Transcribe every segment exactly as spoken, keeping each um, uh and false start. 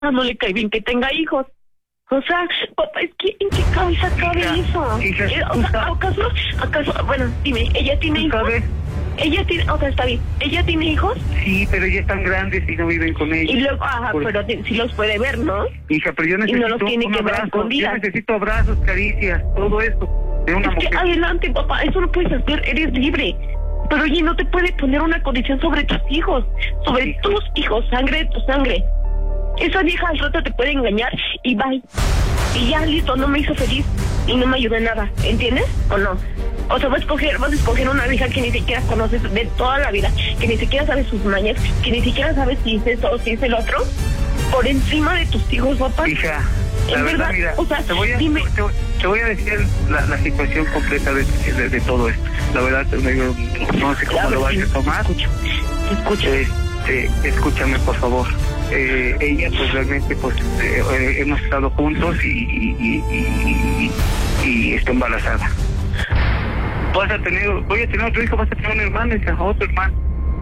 no le cae bien que tenga hijos. O sea, papá, es que ¿en qué cabeza cabe hija, eso? Hija, Eh, o sea, ¿acaso, acaso, bueno, dime, ¿ella tiene hijos? ¿Sabes? Ella tiene, o sea, está bien, ¿ella tiene hijos? Sí, pero ya están grandes y no viven con ellos. Y luego, ajá, Por... pero te, sí los puede ver, ¿no? Hija, pero yo necesito y no los tiene un que ver abrazo, escondidas. yo necesito abrazos, caricias, todo eso de una es mujer. Que adelante, papá, eso lo puedes hacer, eres libre. Pero oye, no te puede poner una condición sobre tus hijos, sobre sí. tus hijos, sangre de tu sangre. Esa vieja al rato te puede engañar y bye. Y ya, listo, no me hizo feliz y no me ayudó en nada, ¿entiendes? ¿O no? O sea, vas a escoger, vas a escoger una vieja que ni siquiera conoces de toda la vida, que ni siquiera sabes sus mañas, que ni siquiera sabes si es eso o si es el otro, por encima de tus hijos, papá. Hija, la en verdad, verdad, mira, o sea, te voy a, dime. te, te voy a decir la, la situación completa de, de, de todo esto. La verdad, no, no sé cómo lo vas a tomar. Te escucho, te escucho. Este, escúchame, por favor. Eh, ella, pues realmente, pues eh, eh, hemos estado juntos y, y, y, y, y está embarazada. Vas a tener, voy a tener otro hijo, vas a tener un hermano, hija, otro hermano.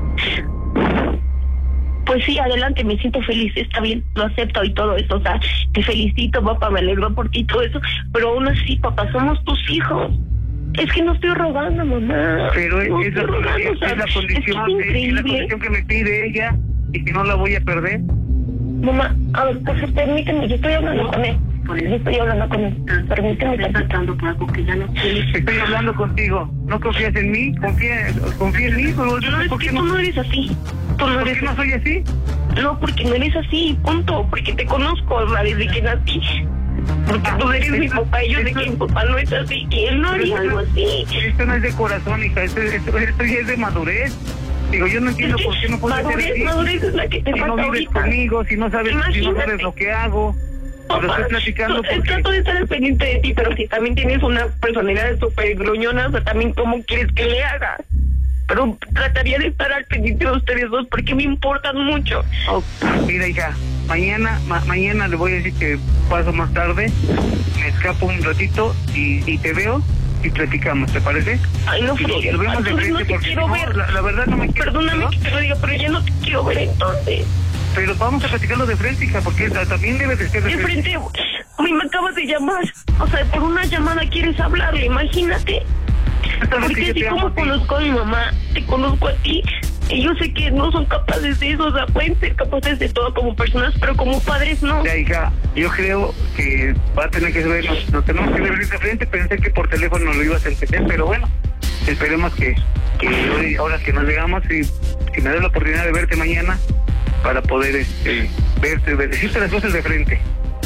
Pues sí, adelante, me siento feliz, está bien, lo acepto y todo eso, o sea, te felicito, papá, me alegro por ti y todo eso, pero aún así, papá, somos tus hijos. Es que no estoy rogando, mamá. Pero no es, la, rogando, es, o sea, es la condición, es, que es, es la condición que me pide ella y que no la voy a perder. Mamá, a ver, por favor, permíteme, yo estoy hablando con él. Yo estoy hablando con él. Permíteme, estás tratando por algo que ya no tienes. Estoy hablando contigo. ¿No confías en mí? Confía, confía en mí, pero no, es que no? tú no eres así. Tú no ¿Por eres qué no soy así? No, porque no eres así, punto. Porque te conozco, desde que nací. Porque tú eres mi papá y yo sé que mi papá no es así, que él no haría algo así. Esto no es de corazón, hija, esto, esto, esto ya es de madurez. Digo, yo no entiendo por qué no puedes madurez, ser así. Madurez es la que te si falta no vives ahorita. Conmigo, si no sabes, si no sabes lo que hago. Pero estoy platicando porque... Trato de estar al pendiente de ti, pero si también tienes una personalidad súper gruñona, o sea, también cómo quieres que le haga. Pero trataría de estar al pendiente de ustedes dos porque me importan mucho. Oh, mira, hija, mañana ma mañana le voy a decir que paso más tarde, me escapo un ratito y, y te veo y platicamos, ¿te parece? Ay, no friegues. Lo vemos de frente no te porque quiero no, ver. La, la verdad no me quiero... Perdóname ¿no? que te lo diga, pero ya no te quiero ver entonces. Pero vamos a platicarlo de frente, hija, porque también debe de ser de, de frente. A mí me acabas de llamar. O sea, por una llamada quieres hablarle, imagínate. Porque así como conozco a mi mamá, te conozco a ti, y yo sé que no son capaces de eso, o sea, pueden ser capaces de todo como personas, pero como padres no. Ya, hija, yo creo que va a tener que vernos, nos tenemos que ver de frente. Pensé que por teléfono lo ibas a entender, pero bueno, esperemos que, que hoy, ahora que nos llegamos, y si me das la oportunidad de verte mañana, para poder este, verte, decirte las cosas de frente.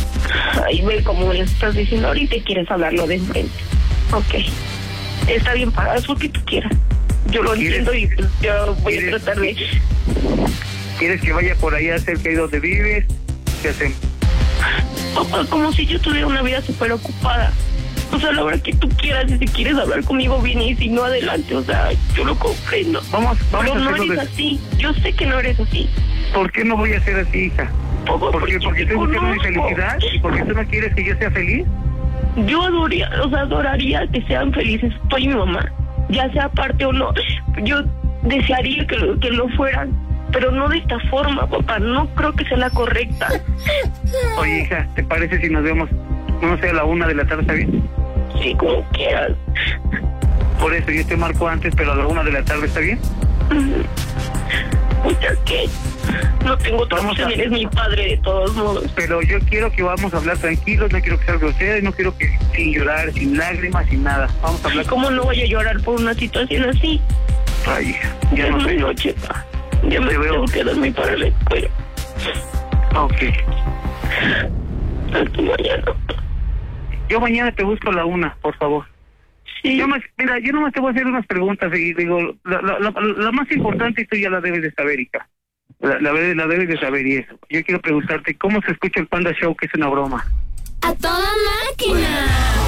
Ay, ve como le estás diciendo ahorita, quieres hablarlo de frente. Ok. Está bien, para haz lo que tú quieras. Yo lo entiendo y pues, yo voy a tratar de... ¿Quieres que vaya por allá cerca de donde vives? ¿Qué hacemos? Papá, como si yo tuviera una vida súper ocupada. O sea, la hora que tú quieras, y si quieres hablar conmigo bien, y si no, adelante. O sea, yo lo comprendo. Vamos, vamos Pero a no eres de... así. Yo sé que no eres así. ¿Por qué no voy a ser así, hija? Papá, ¿Por qué? ¿Porque estoy buscando mi felicidad? ¿Y porque tú no quieres que yo sea feliz? Yo adoraría, o sea, adoraría que sean felices tú y mi mamá, ya sea aparte o no. Yo desearía que lo, que lo fueran, pero no de esta forma, papá. No creo que sea la correcta. Oye, hija, ¿te parece si nos vemos, no sé, a la una de la tarde, está bien? Sí, como quieras. Por eso yo te marco antes, pero a la una de la tarde, ¿está bien? Muchas que no tengo otra opción, eres mi padre de todos modos. Pero yo quiero que vamos a hablar tranquilos, no quiero que sea grosera, y no quiero que sin llorar, sin lágrimas, sin nada. Vamos a hablar. ¿Cómo no voy a llorar por una situación así? Ay, hija, ya no sé. Noche, pa. Ya me tengo que darme para la escuela. Ok. Hasta mañana. Yo mañana te busco a la una, por favor. Sí. Yo más, mira, yo nomás te voy a hacer unas preguntas y digo, la, la, la, la más importante, y tú ya la debes de saber, hija. La, la, la debes de saber, y eso. Yo quiero preguntarte, ¿cómo se escucha el Panda Show, que es una broma? ¡A toda máquina!